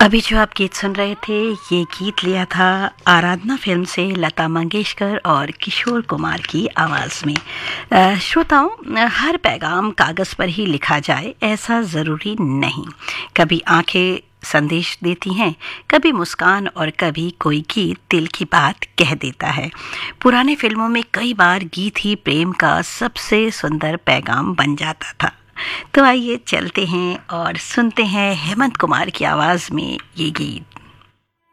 अभी जो आप गीत सुन रहे थे, ये गीत लिया था आराधना फिल्म से लता मंगेशकर और किशोर कुमार की आवाज़ में। श्रोताओं, हर पैगाम कागज़ पर ही लिखा जाए ऐसा ज़रूरी नहीं। कभी आंखें संदेश देती हैं, कभी मुस्कान और कभी कोई गीत दिल की बात कह देता है। पुराने फिल्मों में कई बार गीत ही प्रेम का सबसे सुंदर पैगाम बन जाता था। तो आइए चलते हैं और सुनते हैं हेमंत कुमार की आवाज़ में ये गीत।